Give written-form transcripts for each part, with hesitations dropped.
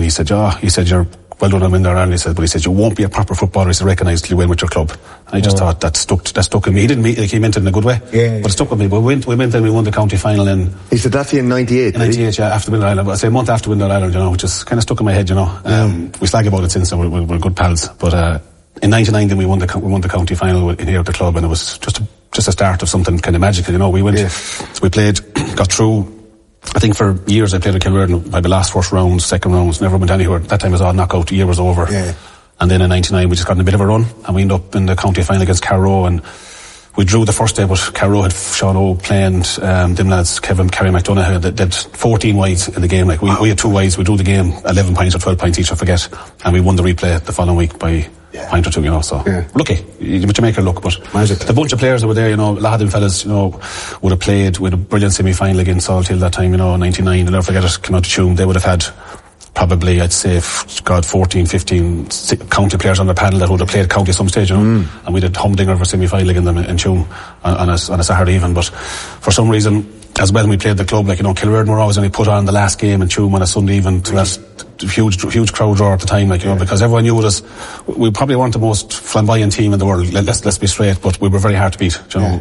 he said, you're well done on winning Ireland, he said, but he said, you won't be a proper footballer, he said, recognised till you win with your club. And I just thought that stuck in me. He didn't mean, he meant it in a good way, but it stuck with me. But we went and we won the county final in... He said that to you in 98? In 98, yeah, after winning Ireland. I say a month after winning Ireland, which is kind of stuck in my head, We slag about it since, and we're good pals. But in 99 then we won the county final in here at the club, and it was just a start of something kind of magical, We went, we played, got through. I think for years I played at Kilruane, maybe last first rounds, second rounds, never went anywhere. That time it was all knockout, the year was over. Yeah. And then in 99 we just got in a bit of a run, and we ended up in the county final against Carrow, and we drew the first day, but Carrow had Sean O'Play and them lads, Kerry McDonagh, that did 14 wides in the game. Like we had 2 wides, we drew the game 11 points or 12 points each, I forget, and we won the replay the following week by a point or 2, so lucky. But you make her look, but the bunch of players that were there, a lot of them fellas, would have played with a brilliant semi-final against Salthill that time, 99, I'll never forget it, came out to Tuam. They would have had probably, I'd say, 14, 15 county players on the panel that would have played county at some stage, and we did Humdinger for semi-final against them in Tuam on a Saturday evening. But for some reason, as well, we played the club, Kilruane were always only put on the last game in Tuam on a Sunday evening, so that's huge crowd draw at the time, because everyone knew us. We probably weren't the most flamboyant team in the world, let's be straight, but we were very hard to beat,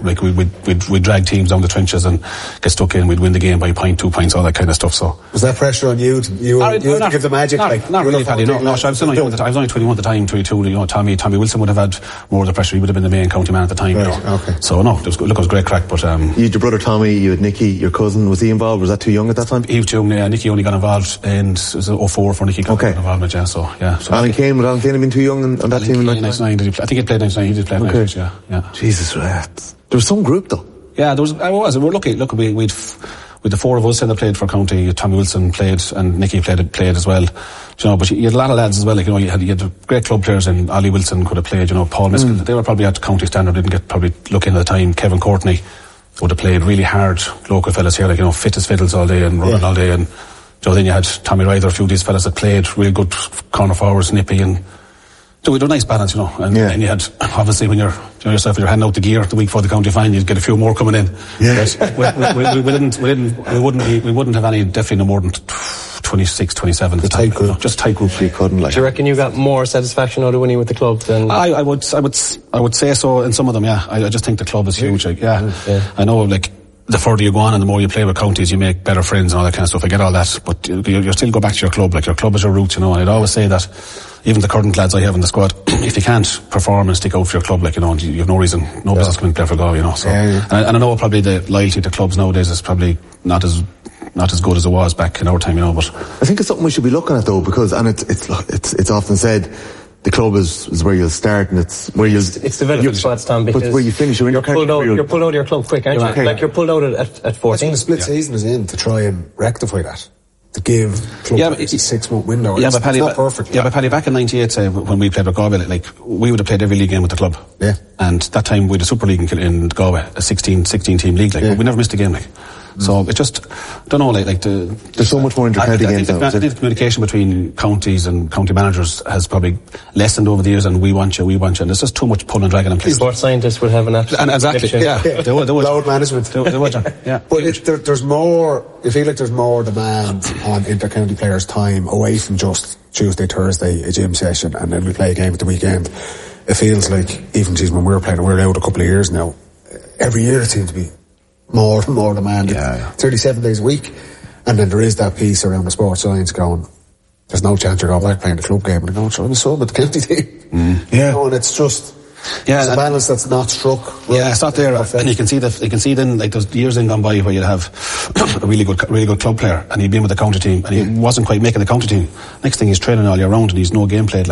we'd drag teams down the trenches and get stuck in, we'd win the game by a point, 2 points, all that kind of stuff. So was that pressure on you to give the magic? Not really, Paddy, no, I was only 21 at the time, 22, Tommy Wilson would have had more of the pressure, he would have been the main county man at the time, Okay. So no, it was great crack, but you had your brother Tommy, you had Nicky, your cousin, was he involved? Was that too young at that time? He was too young, Nicky only got involved in 04 for Nicky got involved, So Alan Kane, would Alan Kane have been too young on that team in 99? I think he played 99, he did play 99, yeah. Jesus, there was some group though. Yeah, we're lucky. Look, with the 4 of us that played for county, Tommy Wilson played and Nicky played as well. But you had a lot of lads as well, you had great club players, and Ollie Wilson could have played, Paul Miskell, they were probably at county standard, didn't get probably looking at the time. Kevin Courtney would have played really hard, local fellas here, fit as fiddles all day and running all day, and then you had Tommy Ryder, a few of these fellas that played real good corner forwards, nippy, and so we had a nice balance, and you had, obviously, when you're yourself, when you're handing out the gear the week before the county final, you'd get a few more coming in. Yeah. We wouldn't have any, definitely no more than 26, 27 at the time. Group. Just tight group. You couldn't, Do you reckon you got more satisfaction out of winning with the club than? I would say so in some of them, yeah. I just think the club is huge, I know, the further you go on and the more you play with counties, you make better friends and all that kind of stuff. I get all that, but you still go back to your club. Your club is your roots, and I'd always say that even the current lads I have in the squad, if you can't perform and stick out for your club, you have no reason, no business coming to play for Galway, so. And I know probably the loyalty to clubs nowadays is probably not as good as it was back in our time, but. I think it's something we should be looking at though, because, and it's often said, the club is where you'll start, and it's where you'll... It's development spots, Tom, because... But where you finish, you're pulled out of your club quick, aren't you? Okay. You're pulled out at 14. That's when the split season is in, to try and rectify that. To give club a 6-month window. It's not perfect. But Paddy, back in 98, when we played with Galway, we would have played every league game with the club. Yeah. And that time we had a Super League in Galway, a 16 team league, but we never missed a game, So it just, I don't know, there's so much more inter-county games now. I think the communication between counties and county managers has probably lessened over the years, and we want you, and there's just too much pulling and dragging in place. Sports scientists would have an absolute... And exactly, they would. Load management. They would, yeah. But there's more, you feel like there's more demand on inter-county players' time away from just Tuesday, Thursday, a gym session, and then we play a game at the weekend. It feels like, even when we were playing, we're out a couple of years now, every year it seems to be more demanding. 37 days a week, and then there is that piece around the sports science going, there's no chance you're going back playing the club game, and they're going, so I'm a sub at the county team. And it's just it's a balance that's not struck. It's not there, and you can see then, there's years in gone by where you'd have a really good club player, and he'd been with the county team, and he wasn't quite making the county team. Next thing, he's training all year round, and he's no game played.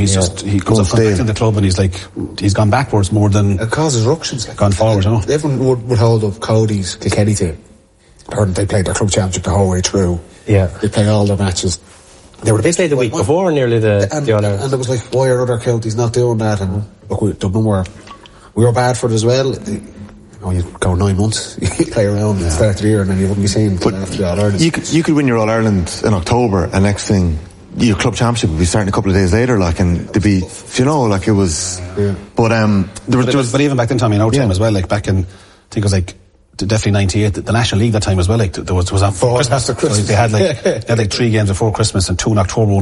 He comes back in the club, and he's gone backwards more than it causes ructions. Gone forward, Everyone would hold up Cody's Kilkenny team. They played their club championship the whole way through. Yeah, they played all their matches. They played the week before nearly the All-Ireland. And it was why are other counties not doing that? And look, Dublin we were bad for it as well. You go 9 months, you play around at the start of the year, and then you wouldn't be seen until after the All-Ireland. You could win your All-Ireland in October, and next thing, your club championship would be starting a couple of days later, and to be, it was. Yeah. But even back then, Tommy, in our time as well, back in, I think it was definitely 98, the National League that time as well, there was on Christmas. They had 3 games before Christmas and 2 in October,